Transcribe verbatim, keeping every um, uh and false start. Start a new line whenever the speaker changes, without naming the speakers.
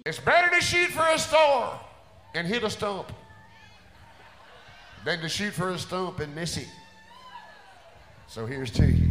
It's better to shoot for a star and hit a stump than to shoot for a stump and miss it. So here's to you.